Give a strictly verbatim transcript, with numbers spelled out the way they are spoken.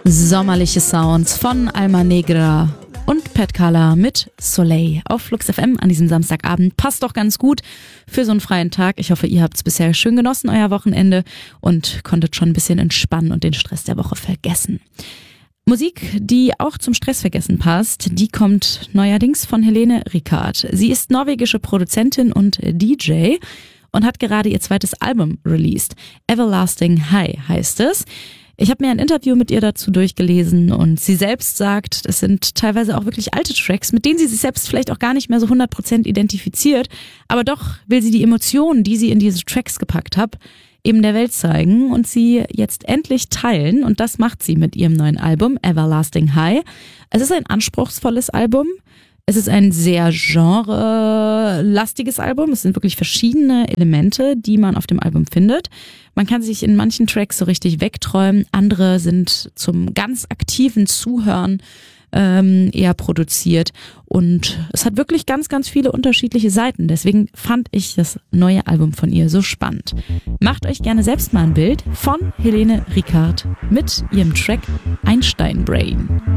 Sommerliche Sounds von Alma Negra und Pat Kala mit Soleil auf Flux F M an diesem Samstagabend. Passt doch ganz gut für so einen freien Tag. Ich hoffe, ihr habt es bisher schön genossen, euer Wochenende, und konntet schon ein bisschen entspannen und den Stress der Woche vergessen. Musik, die auch zum Stressvergessen passt, die kommt neuerdings von Helene Ricard. Sie ist norwegische Produzentin und D J und hat gerade ihr zweites Album released. Everlasting High heißt es. Ich habe mir ein Interview mit ihr dazu durchgelesen und sie selbst sagt, es sind teilweise auch wirklich alte Tracks, mit denen sie sich selbst vielleicht auch gar nicht mehr so hundert Prozent identifiziert, aber doch will sie die Emotionen, die sie in diese Tracks gepackt hat, eben der Welt zeigen und sie jetzt endlich teilen, und das macht sie mit ihrem neuen Album Everlasting High. Es ist ein anspruchsvolles Album. Es ist ein sehr genre-lastiges Album. Es sind wirklich verschiedene Elemente, die man auf dem Album findet. Man kann sich in manchen Tracks so richtig wegträumen. Andere sind zum ganz aktiven Zuhören ähm, eher produziert. Und es hat wirklich ganz, ganz viele unterschiedliche Seiten. Deswegen fand ich das neue Album von ihr so spannend. Macht euch gerne selbst mal ein Bild von Helene Ricard mit ihrem Track Einstein Brain.